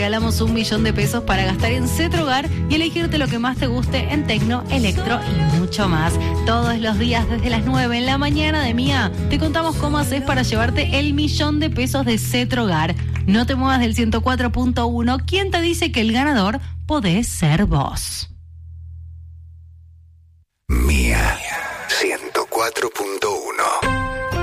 regalamos 1 millón de pesos para gastar en Cetrogar y elegirte lo que más te guste en tecno, electro y mucho más. Todos los días desde las 9 en la mañana de Mía te contamos cómo haces para llevarte el 1 millón de pesos de Cetrogar. No te muevas del 104.1. ¿Quién te dice que el ganador podés ser vos?